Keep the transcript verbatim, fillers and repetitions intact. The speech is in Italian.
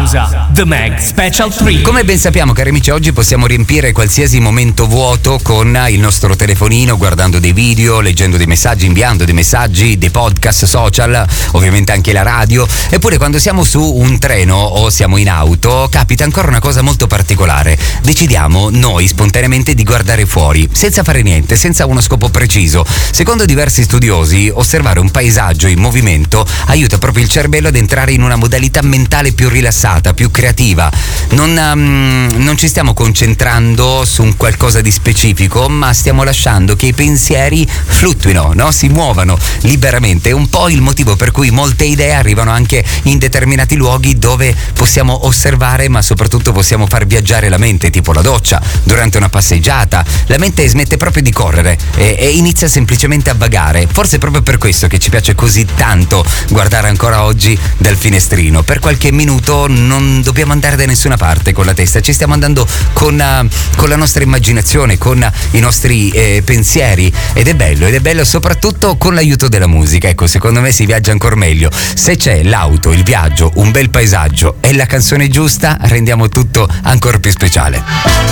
Pausa, The Mag Special tre. Come ben sappiamo, cari amici, oggi possiamo riempire qualsiasi momento vuoto con il nostro telefonino, guardando dei video, leggendo dei messaggi, inviando dei messaggi, dei podcast, social, ovviamente anche la radio. Eppure quando siamo su un treno o siamo in auto capita ancora una cosa molto particolare. Decidiamo noi spontaneamente di guardare fuori, senza fare niente, senza uno scopo preciso. Secondo diversi studiosi, osservare un paesaggio in movimento aiuta proprio il cervello ad entrare in una modalità mentale più rilassata, più creativa. Non, um, non ci stiamo concentrando su un qualcosa di specifico, ma stiamo lasciando che i pensieri fluttuino, no? Si muovano liberamente. È un po' il motivo per cui molte idee arrivano anche in determinati luoghi dove possiamo osservare, ma soprattutto possiamo far viaggiare la mente, tipo la doccia, durante una passeggiata. La mente smette proprio di correre e, e inizia semplicemente a vagare. Forse è proprio per questo che ci piace così tanto guardare ancora oggi dal finestrino. Per qualche minuto non dobbiamo andare da nessuna parte con la testa, ci stiamo andando con, uh, con la nostra immaginazione, con uh, i nostri eh, pensieri, ed è bello, ed è bello soprattutto con l'aiuto della musica. Ecco, secondo me si viaggia ancora meglio. Se c'è l'auto, il viaggio, un bel paesaggio e la canzone giusta, rendiamo tutto ancora più speciale.